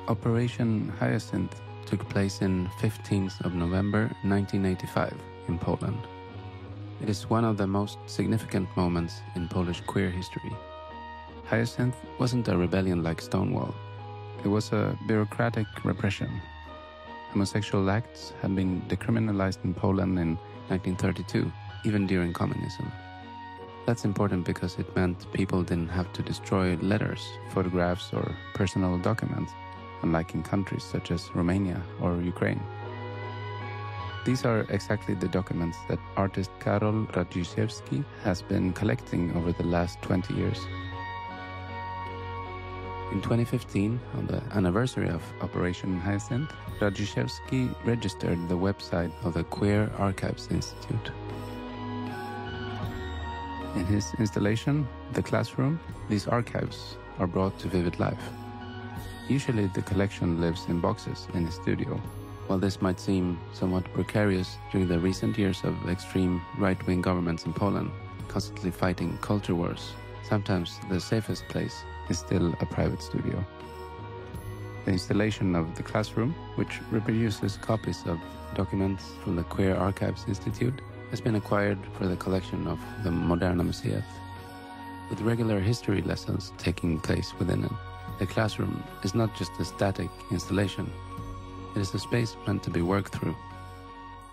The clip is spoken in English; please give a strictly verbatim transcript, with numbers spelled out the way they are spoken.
Operation Hyacinth took place on fifteenth of November nineteen eighty-five in Poland. It is one of the most significant moments in Polish queer history. Hyacinth wasn't a rebellion like Stonewall. It was a bureaucratic repression. Homosexual acts had been decriminalized in Poland in nineteen thirty-two, even during communism. That's important because it meant people didn't have to destroy letters, photographs, or personal documents, unlike in countries such as Romania or Ukraine. These are exactly the documents that artist Karol Radziszewski has been collecting over the last twenty years. In twenty fifteen, on the anniversary of Operation Hyacinth, Radziszewski registered the website of the Queer Archives Institute. In his installation, The Classroom, these archives are brought to vivid life. Usually the collection lives in boxes in his studio. While this might seem somewhat precarious during the recent years of extreme right-wing governments in Poland, constantly fighting culture wars, sometimes the safest place is still a private studio. The installation of The Classroom, which reproduces copies of documents from the Queer Archives Institute, has been acquired for the collection of the Moderna Museet. With regular history lessons taking place within it, the classroom is not just a static installation. It is a space meant to be worked through.